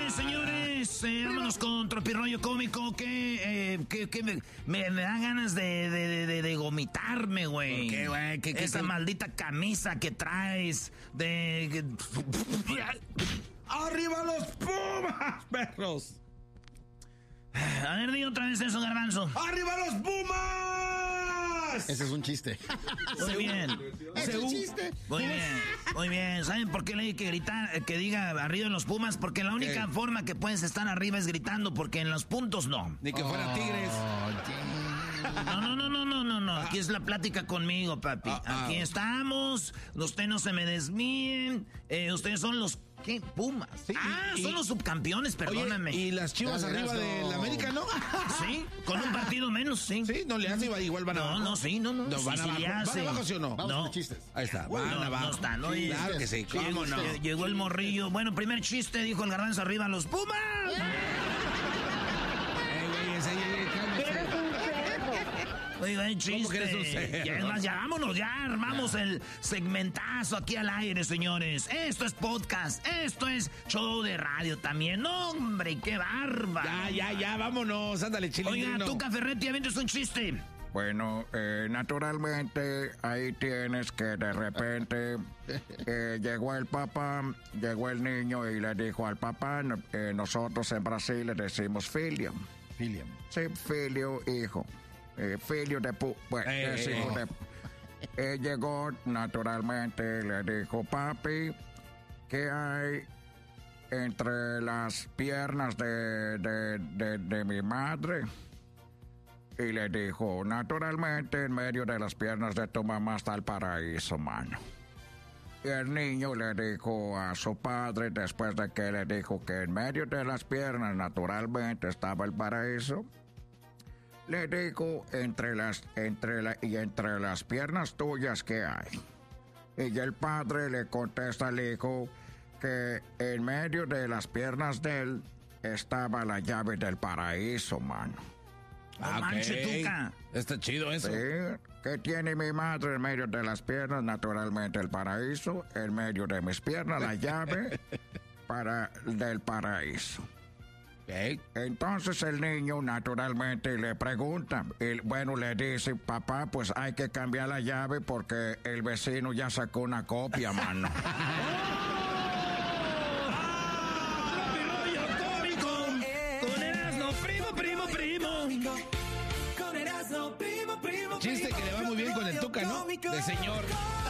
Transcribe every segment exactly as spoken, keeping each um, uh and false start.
Oye, señores, eh, vámonos con Tropirollo Cómico, que, eh, que, que me, me, me dan ganas de, de, de, de vomitarme, güey. ¿Por qué, güey? ¿Qué, qué Esa te... maldita camisa que traes de... ¡Arriba los Pumas, perros! A ver, di otra vez eso, Garbanzo. ¡Arriba los Pumas! Ese es un chiste. Muy bien. ¿Es un chiste? Muy bien, muy bien. ¿Saben por qué le hay que gritar, que diga arriba en los Pumas? Porque la única ¿Qué? forma que puedes estar arriba es gritando, porque en los puntos no. Ni que fueran Tigres. No, no, no, no, no, no, no. Aquí es la plática conmigo, papi. Ah, ah. Aquí estamos. Ustedes no se me desvíen. Eh, ustedes son los... ¿Qué? Pumas. Sí, ah, y, son y, los subcampeones, perdóname. Oye, y las Chivas Dale, arriba no. de la América, ¿no? Sí, con un partido menos, sí. Sí, no le hace, igual van abajo. No, no, sí, no, no. No, Sí, van sí abajo. le ¿Van hace. abajo, sí o no? Vamos No. con chistes. Ahí está, Uy, van no, abajo. no están, oye. Claro que sí, cómo no. Lle- Llegó el morrillo. Bueno, primer chiste, dijo el Garbanzo, arriba los Pumas. Ey, güey, ese, ey, ey, cálmese. Oiga, hay chiste. ¿Cómo que eres un cerdo? Ya, es más, ya vámonos, ya armamos el segmentazo aquí al aire, señores. Esto es podcast, esto es show de radio también. ¡No, hombre, qué bárbaro! Ya, ya, ya, vámonos, ándale, chilindrino. Oiga, tú, Caferretti, avientes un chiste. Bueno, eh, naturalmente ahí tienes que de repente eh, llegó el papá, llegó el niño y le dijo al papá, no- eh, nosotros en Brasil le decimos filio. William. Sí, filio, hijo. Eh, filio de pu... Bueno, Eh, es eh, hijo eh. de... Eh, llegó naturalmente, le dijo, papi, ¿qué hay entre las piernas de, de, de, de mi madre? Y le dijo, naturalmente, en medio de las piernas de tu mamá está el paraíso, mano. Y el niño le dijo a su padre, después de que le dijo que en medio de las piernas naturalmente estaba el paraíso, le dijo, entre las, entre la, y entre las piernas tuyas, ¿qué hay? Y el padre le contesta al hijo que en medio de las piernas de él estaba la llave del paraíso, mano. Ah, ok. manche, Tuca. Está chido eso. Sí, que tiene mi madre en medio de las piernas, naturalmente el paraíso, en medio de mis piernas la llave para del paraíso. Ok. Entonces el niño naturalmente le pregunta, y bueno, le dice, papá, pues hay que cambiar la llave porque el vecino ya sacó una copia, mano. Tropirollo Cómico. Con Erasmo, primo, primo, primo. Con Erasmo, primo, primo, Chiste que le va muy bien con el Tuca, ¿no? De señor.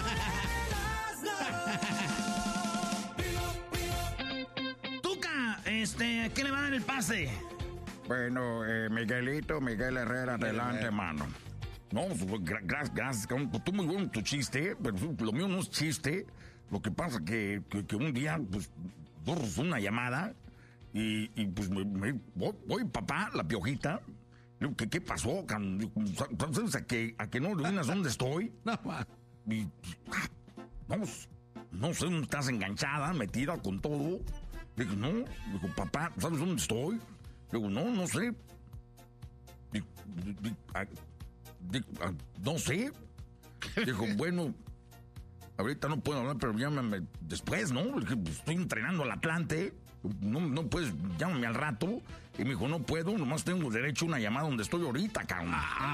Tuca, este, ¿qué le va a dar el pase? Bueno, eh, Miguelito, Miguel Herrera, adelante, mano. No, gra- gracias, gracias. cabrón. Tú muy bueno tu chiste, pero lo mío no es chiste. Lo que pasa que, que, que un día, pues, borras una llamada y, y pues me, me- voy, voy, papá, la piojita. Digo, ¿qué, qué pasó, cabrón? Digo, ¿sabes a que, a que no adivinas dónde estoy? No, ma. Y, ah, vamos, no sé dónde estás enganchada, metida con todo. Digo, no. Digo, papá, ¿sabes dónde estoy? Digo, no, no sé. Digo, digo, ah, digo, ah, no sé. Dijo, bueno, ahorita no puedo hablar, pero llámame después, ¿no? Le dije, pues, estoy entrenando al Atlante. No, no puedes, llámame al rato. Y me dijo, no puedo, nomás tengo derecho a una llamada donde estoy ahorita, cabrón.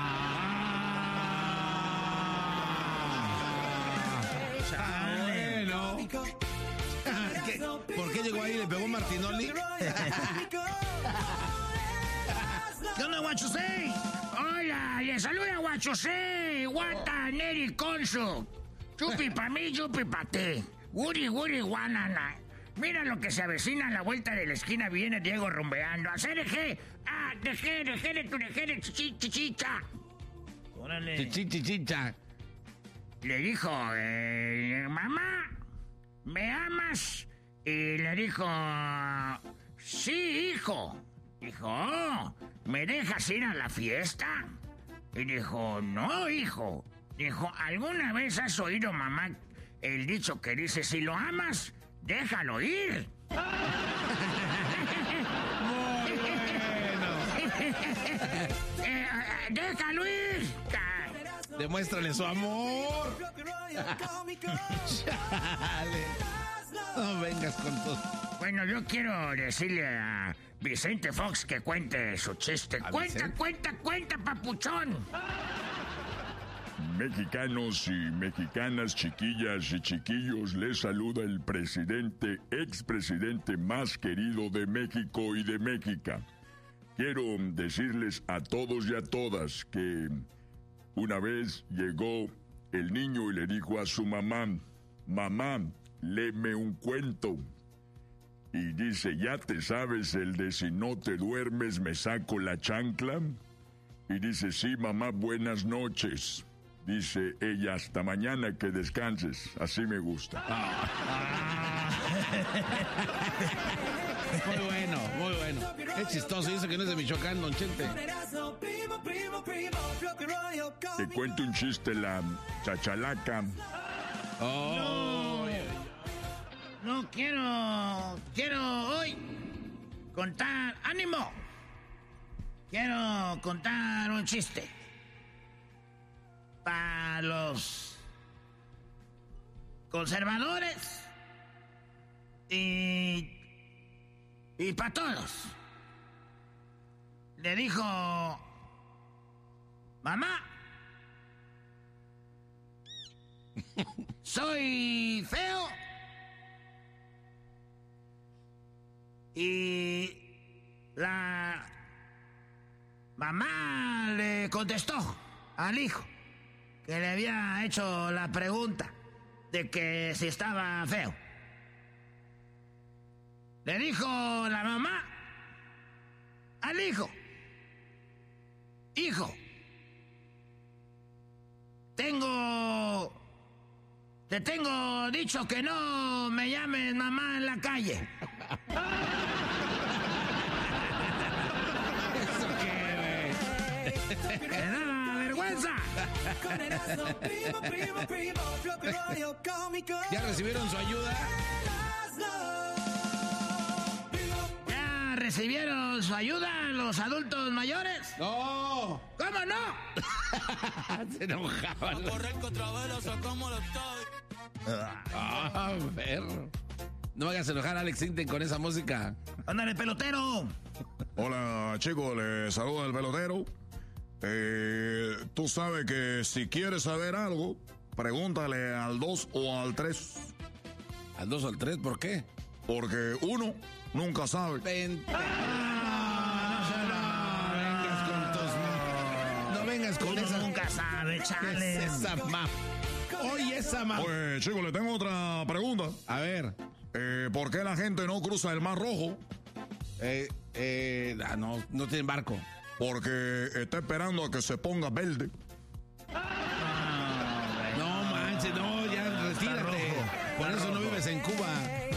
Bueno. ¿Qué? ¿Por qué llegó ahí y le pegó Martinoli? ¿Qué onda, Guachusei? Hola, le saluda Guachusei, Guata, Neri, Consu. Chupi pa' mí, chupi pa' ti. Guri, guri, guanana. Mira lo que se avecina a la vuelta de la esquina, viene Diego rumbeando. Hacer eje, ah, deje, deje, tu deje, chichi, chichicha. Órale. Chichi, chichicha. Le dijo, eh, mamá, ¿me amas? Y le dijo, sí, hijo. Dijo, oh, ¿me dejas ir a la fiesta? Y dijo, no, hijo. Dijo, ¿alguna vez has oído, mamá, el dicho que dice, si lo amas, déjalo ir? eh, déjalo ir. Demuéstrale su amor. Chale. No vengas con todo. Bueno, yo quiero decirle a Vicente Fox que cuente su chiste. ¿A Cuenta, Vicente? cuenta, cuenta, papuchón. Mexicanos y mexicanas, chiquillas y chiquillos, les saluda el presidente, expresidente más querido de México y de México. Quiero decirles a todos y a todas que una vez llegó el niño y le dijo a su mamá, mamá, léeme un cuento. Y dice, ¿ya te sabes el de si no te duermes me saco la chancla? Y dice, sí, mamá, buenas noches. Dice ella, hasta mañana, que descanses. Así me gusta. Muy bueno, muy bueno. Es chistoso, dice que no es de Michoacán, Don Chente. Te cuento un chiste, la chachalaca. Oh, No quiero, quiero hoy contar, ánimo. Quiero contar un chiste. Para los conservadores y, y para todos. Le dijo, mamá, soy feo y la mamá le contestó al hijo que le había hecho la pregunta de que si estaba feo. Le dijo la mamá al hijo, hijo, tengo, te tengo dicho que no me llames mamá en la calle. ¿eso qué, güey? ¿Te da vergüenza? ¿Ya recibieron su ayuda? ¿Ya recibieron su ayuda los adultos mayores? ¡No! ¿Cómo no? Se enojaban. Ah, perro. No me hagas enojar a Alex Sinten con esa música. Ándale, pelotero. Hola, chicos, les saluda el pelotero. Eh, tú sabes que si quieres saber algo, pregúntale al dos o al tres. ¿Al dos o al tres? ¿Por qué? Porque uno nunca sabe. Vente. No vengas con Uno esa. nunca sabe, ¿Qué chale. es esa ma? Oye, esa ma. Pues, chicos, le tengo otra pregunta. A ver. Eh, ¿Por qué la gente no cruza el Mar Rojo? Eh, eh, ah, no, no tienen barco. Porque está esperando a que se ponga verde. No manches, no, ya retírate. Por eso no vives en Cuba.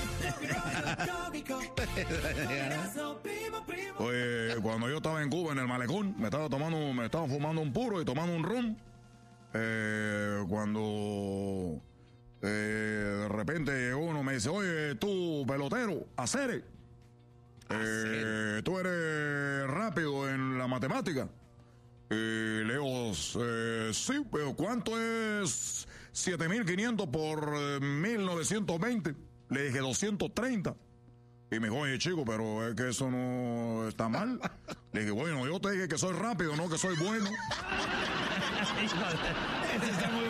Pues, cuando yo estaba en Cuba, en el malecón, me estaba tomando, me estaba fumando un puro y tomando un ron. Eh, cuando eh, de repente llegó uno y me dice, oye, tú, pelotero, Acere, eh, tú eres rápido en la matemática. Y le digo, eh, sí, pero ¿cuánto es siete mil quinientos por eh, mil novecientos veinte? Le dije doscientos treinta. Y me dijo, oye, chico, pero es que eso no está mal. Le dije, bueno, yo te dije que soy rápido, no que soy bueno. Ese está muy